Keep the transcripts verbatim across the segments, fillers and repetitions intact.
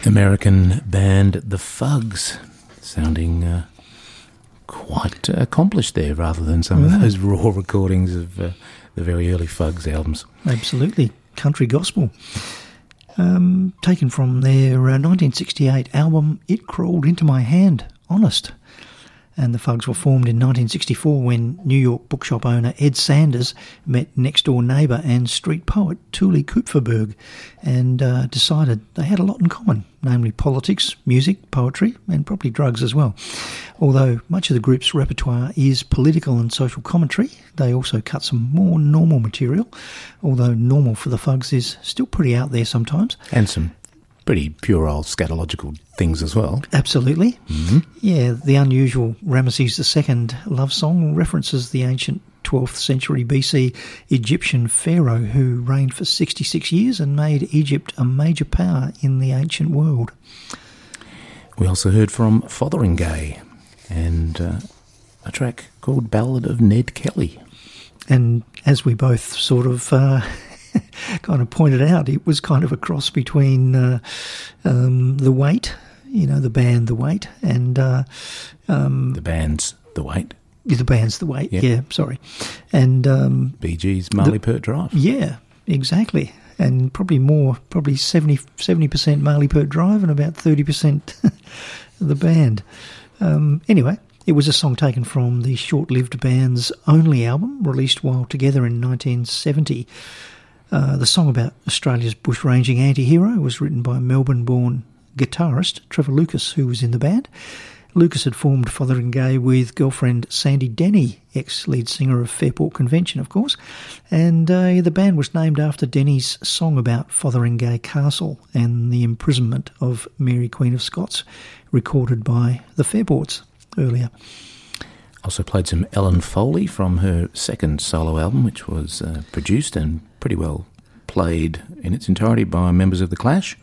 American band The Fugs, sounding uh, quite uh, accomplished there, rather than some Mm. of those raw recordings of uh, the very early Fugs albums. Absolutely. Country gospel. Um, taken from their uh, nineteen sixty-eight album, It Crawled Into My Hand, Honest. And the Fugs were formed in nineteen sixty-four when New York bookshop owner Ed Sanders met next-door neighbour and street poet Thule Kupferberg and uh, decided they had a lot in common, namely politics, music, poetry and probably drugs as well. Although much of the group's repertoire is political and social commentary, they also cut some more normal material, although normal for the Fugs is still pretty out there sometimes. And some pretty puerile scatological things as well. Absolutely. Mm-hmm. Yeah, the unusual Ramesses the Second love song references the ancient twelfth century B C Egyptian pharaoh who reigned for sixty-six years and made Egypt a major power in the ancient world. We also heard from Fotheringay and uh, a track called Ballad of Ned Kelly. And as we both sort of uh, kind of pointed out, it was kind of a cross between uh, um, The Weight, you know, the band The Weight, and uh, um, The band's The Weight. The band's The Weight, Yep. yeah, sorry. And um, Bee Gees' Marley the, Pert Drive. Yeah, exactly. And probably more, probably seventy percent Marley Pert Drive and about thirty percent the band. Um, anyway, it was a song taken from the short-lived band's only album, released while together in nineteen seventy. Uh, the song about Australia's bush-ranging anti-hero was written by Melbourne-born guitarist Trevor Lucas, who was in the band. Lucas had formed Fotheringay with girlfriend Sandy Denny, ex-lead singer of Fairport Convention, of course, and uh, the band was named after Denny's song about Fotheringay Castle and the imprisonment of Mary Queen of Scots, recorded by the Fairports earlier. Also played some Ellen Foley from her second solo album, which was uh, produced and pretty well played in its entirety by members of The Clash.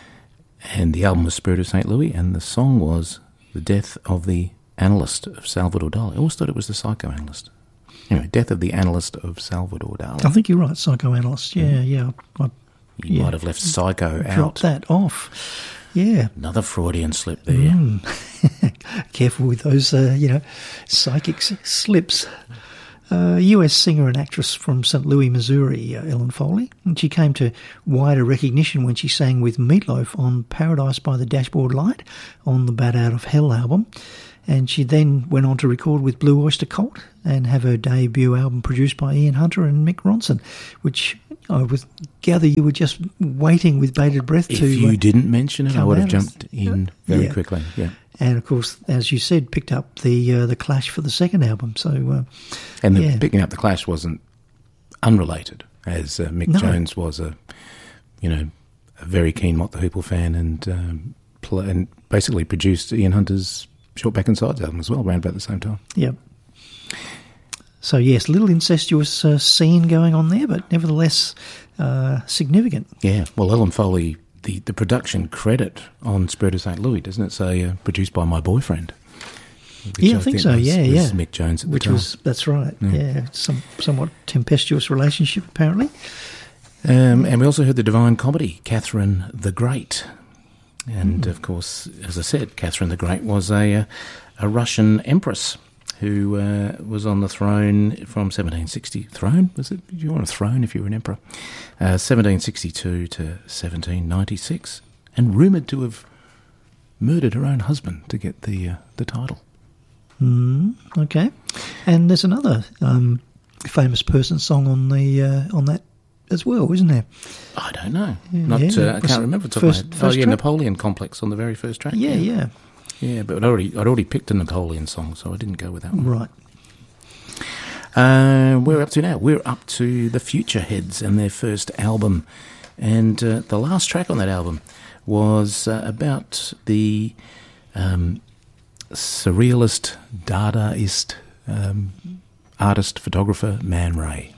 And the album was Spirit of Saint Louis, and the song was The Death of the Analyst of Salvador Dali. I always thought it was the psychoanalyst. Anyway, Death of the Analyst of Salvador Dali. I think you're right, psychoanalyst. Yeah, yeah. I, You yeah. might have left psycho out. Dropped that off. Yeah. Another Freudian slip there. Mm. Careful with those, uh, you know, psychic s- slips. Uh, U S singer and actress from Saint Louis, Missouri, uh, Ellen Foley. And she came to wider recognition when she sang with Meatloaf on Paradise by the Dashboard Light on the Bat Out of Hell album. And she then went on to record with Blue Oyster Cult and have her debut album produced by Ian Hunter and Mick Ronson, which I would gather you were just waiting with bated breath If to... you uh, didn't mention it, I would have come out. jumped in very Yeah. quickly. Yeah. And, of course, as you said, picked up the uh, the Clash for the second album. So, uh, And the, yeah. picking up the Clash wasn't unrelated, as uh, Mick No. Jones was a, you know, a very keen Mott the Hoople fan, and um, pl- and basically produced Ian Hunter's Short Back and Sides album as well, around about the same time. yeah. So, yes, a little incestuous uh, scene going on there, but nevertheless uh, significant. Yeah. Well, Ellen Foley, the, the production credit on Spirit of Saint Louis, doesn't it say uh, produced by my boyfriend? Which Yeah, I think so, was, yeah, was yeah. Mick Jones at the Which time. was, that's right, Yeah. yeah. Some somewhat tempestuous relationship, apparently. Um, and we also heard the Divine Comedy, Catherine the Great. And, Mm. of course, as I said, Catherine the Great was a, uh, a Russian empress who uh, was on the throne from seventeen sixty. Throne? Was it? You were on a throne if you were an emperor. Uh, seventeen sixty-two to seventeen ninety-six. And rumoured to have murdered her own husband to get the, uh, the title. Mm, okay. And there's another um, famous person song on the uh, on that as well, isn't there? I don't know. Yeah, Not, yeah. uh, I Was can't remember. Top of my first- head. first oh, yeah, track? Napoleon Complex on the very first track. Yeah, yeah. Yeah, but I'd already, I'd already picked a Napoleon song, so I didn't go with that one. Right. Uh, where we're up to now? We're up to the Future Heads and their first album. And uh, the last track on that album was uh, about the um, surrealist, Dadaist um, artist, photographer, Man Ray.